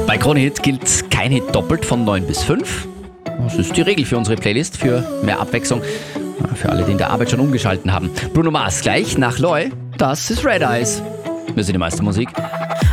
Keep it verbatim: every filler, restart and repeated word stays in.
Bei Kronehit gilt kein Hit doppelt von neun bis fünf. Das ist die Regel für unsere Playlist, für mehr Abwechslung. Für alle, die in der Arbeit schon umgeschalten haben. Bruno Mars gleich nach Loy. Das ist Red Eyes. Wir sind die Meistermusik.